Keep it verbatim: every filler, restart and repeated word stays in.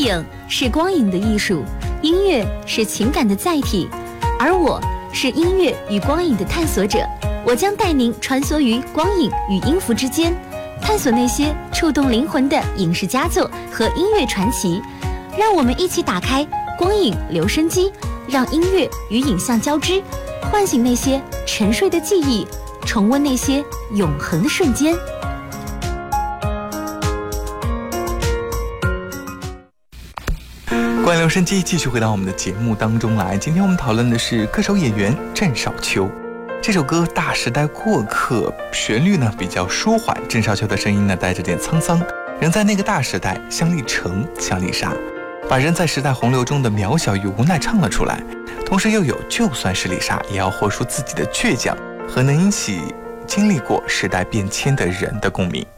影是光影的艺术，音乐是情感的载体，而我是音乐与光影的探索者。我将带您穿梭于光影与音符之间，探索那些触动灵魂的影视佳作和音乐传奇。让我们一起打开光影留声机，让音乐与影像交织，唤醒那些沉睡的记忆，重温那些永恒的瞬间。 光影留声机继续回到我们的节目当中来，今天我们讨论的是歌手演员郑少秋。这首歌《大时代过客》，旋律呢比较舒缓，郑少秋的声音呢带着点沧桑，人在那个大时代，像粒橙，像粒沙，把人在时代洪流中的渺小与无奈唱了出来，同时又有就算是粒沙，也要活出自己的倔强和能一起经历过时代变迁的人的共鸣。